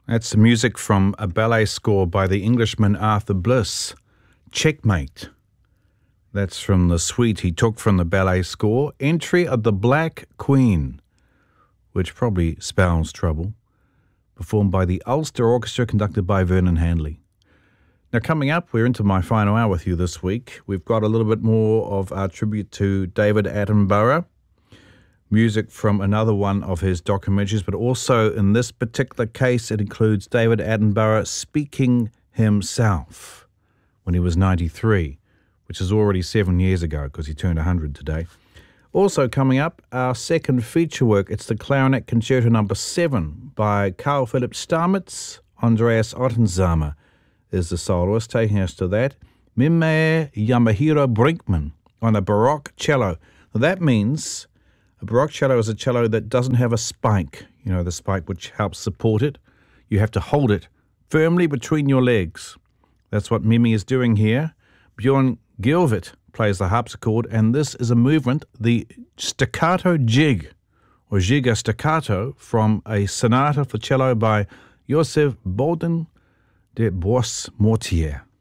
That's the music from a ballet score by the Englishman Arthur Bliss, Checkmate. That's from the suite he took from the ballet score, Entry of the Black Queen, which probably spells trouble, performed by the Ulster Orchestra, conducted by Vernon Handley. Now, coming up, we're into my final hour with you this week. We've got a little bit more of our tribute to David Attenborough, music from another one of his documentaries, but also in this particular case, it includes David Attenborough speaking himself when he was 93, which is already 7 years ago because he turned 100 today. Also coming up, our second feature work, it's the Clarinet Concerto No. 7 by Carl Philipp Stamitz. Andreas Ottenzamer is the soloist. Taking us to that, Mime Yamahiro Brinkman on a Baroque cello. Now that means a Baroque cello is a cello that doesn't have a spike, the spike which helps support it. You have to hold it firmly between your legs. That's what Mimi is doing here. Bjorn Gilvit plays the harpsichord, and this is a movement, the staccato jig, or giga staccato, from a sonata for cello by Joseph Bodin de Bois-Mortier.